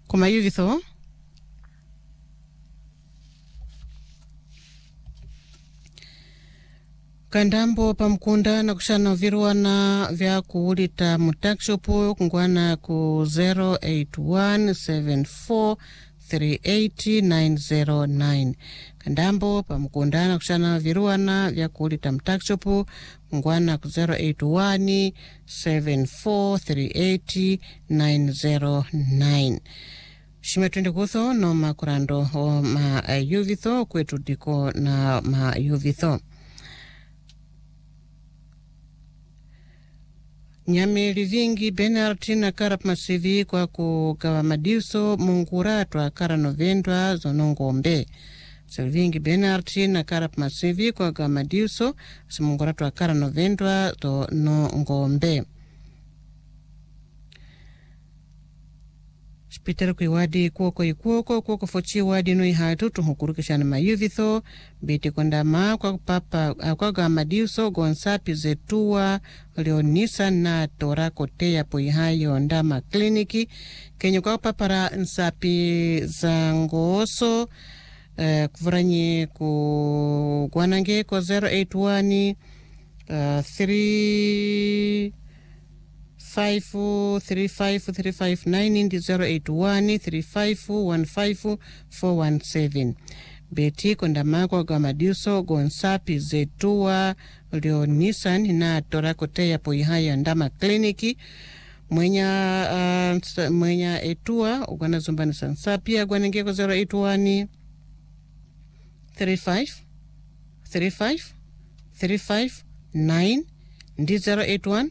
Kuma yuvitho kandambo pamkunda na kushana viruana vya kuulita mutakishopu kungwana ku 0817438909 kandambo pamkunda na kushana viruana vya kuulita mutakishopu kungwana ku 0817438909 shime twende kutho no makurando o ma yuvitho kwetu diko na ma yuvitho Nyame livingi Benarti na karap masivi kwa kugawa madiuso munguratwa kara novendwa zonongombe. Livingi Benarti na karap masivi kwa kugawa madiuso munguratwa kara novendwa zonongombe. Peter kuiwadi kuoko fochi wadi no ihatu tuhukurukisha na mayuvitho biti kondama kwa papa kwa gamadiuso gonsapi zetua leonisa na tora kotea poihayo ndama kliniki kenye kwa papara nsapi zangoso kufuranyi kugwanange kwa 081 3535359 ndi 08135154417 beti kondamako kwa madiuso gonsapi zetua leonisan na torakotea poihaya ndama kliniki mwenya etua ugwana zumbani sansapia gwanengeko 081 3535359 ndi 081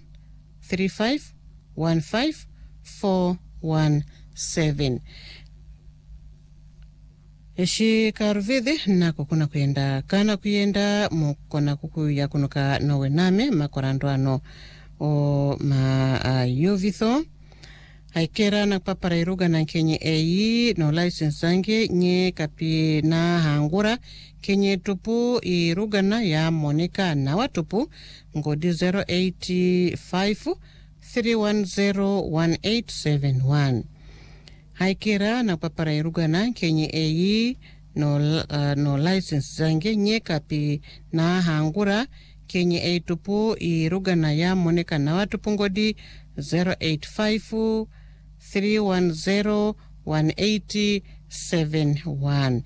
35154417 Eshi karuvide nako kuna kuyenda kana kuyenda mukona kukuya kunuka nowe name makorando ano o ma yuvitho haikera na papara iruga na kenye eyi no license zange nye kapi na hangura kenye tupu iruga na ya Monica na watupu ngodi 085 3101871 haikera na papara iruga na kenye eyi no license zange nye kapi na hangura kenye eyi tupu iruga na ya Monica na watupu ngodi 085 3101871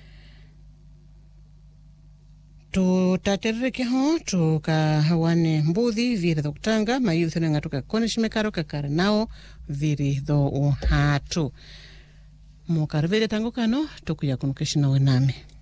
tutatereke ho tukahawane mbudhi viri dho kutanga mayuthi na ngatuka konishimekaro kakara nao viri dho uhatu mukarvele tango kano tukuya kunukeshina wename